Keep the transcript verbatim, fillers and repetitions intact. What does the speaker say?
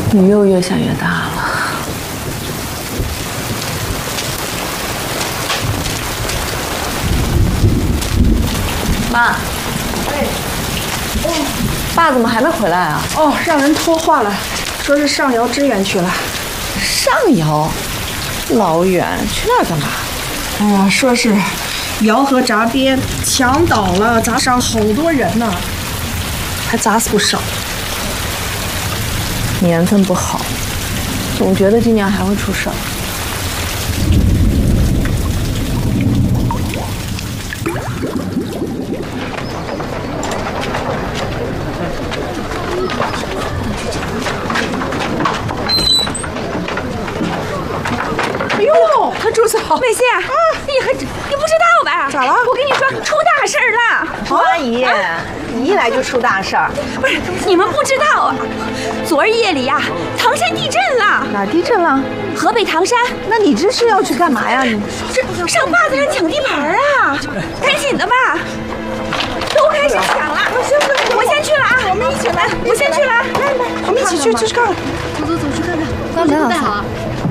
你又越想越大了。妈， 哎， 哦，爸怎么还没回来啊？ 哦，让人托话了，说是上窑支援去了。 上窑，老远，去那儿干嘛？ 哎呀，说是窑和闸边墙倒了，砸伤好多人呢，还砸死不少。 年份不好，总觉得今年还会出事儿。 哎呦，他柱子好， 美心啊，你还你不知道吧？ 咋了？ 我跟你说，出大事儿了！ 朱阿姨，你一来就出大事儿。 不是你们不知道啊，昨儿夜里呀、啊，唐山地震了。 哪儿地震了？ 河北唐山。 那你这是要去干嘛呀？你这上坝子上抢地盘啊！赶紧的吧，都开始抢了。我先去了啊，我们一起来，我先去了。来来， 我们一起去去看看。 走走走，去看看。刚才好。